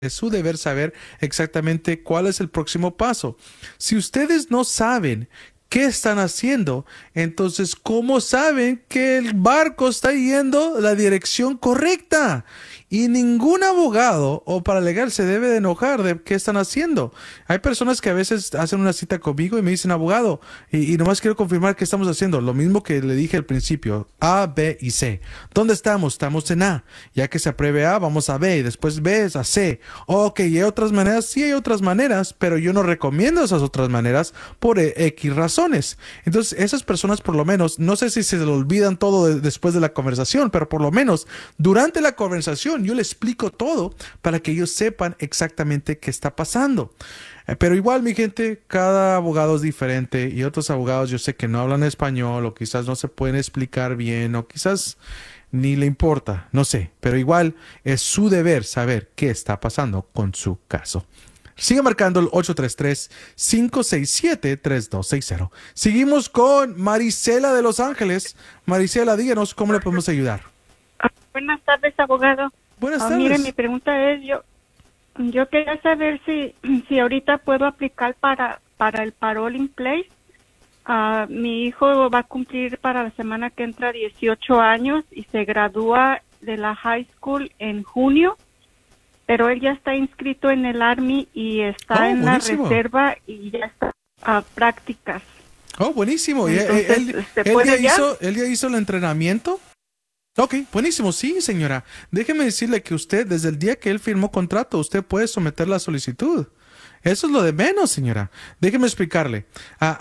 Es su deber saber exactamente cuál es el próximo paso. Si ustedes no saben qué están haciendo, entonces, ¿cómo saben que el barco está yendo la dirección correcta? Y ningún abogado o paralegal se debe de enojar de qué están haciendo. Hay personas que a veces hacen una cita conmigo y me dicen, abogado, y nomás quiero confirmar qué estamos haciendo. Lo mismo que le dije al principio, A, B y C. ¿Dónde estamos? Estamos en A. Ya que se apruebe A, vamos a B y después B es a C. Ok, ¿y hay otras maneras? Sí hay otras maneras, pero yo no recomiendo esas otras maneras por X razones. Entonces, esas personas por lo menos, no sé si se lo olvidan todo después de la conversación, pero por lo menos durante la conversación yo les explico todo para que ellos sepan exactamente qué está pasando. Pero igual, mi gente, cada abogado es diferente y otros abogados yo sé que no hablan español o quizás no se pueden explicar bien o quizás ni le importa, no sé, pero igual es su deber saber qué está pasando con su caso. Sigue marcando el 833-567-3260. Seguimos con Marisela de Los Ángeles. Marisela, díganos cómo le podemos ayudar. Buenas tardes, abogado. Buenas Mire, mi tardes. pregunta es, yo quería saber si ahorita puedo aplicar para el Parole in Place. Mi hijo va a cumplir para la semana que entra 18 años y se gradúa de la high school en junio, pero él ya está inscrito en el Army y está en la Buenísimo. reserva y ya está a prácticas. Buenísimo. ¿Y Entonces, ¿se él puede ya? él ya hizo el entrenamiento? Ok, buenísimo. Sí, señora. Déjeme decirle que usted, desde el día que él firmó contrato, usted puede someter la solicitud. Eso es lo de menos, señora. Déjeme explicarle.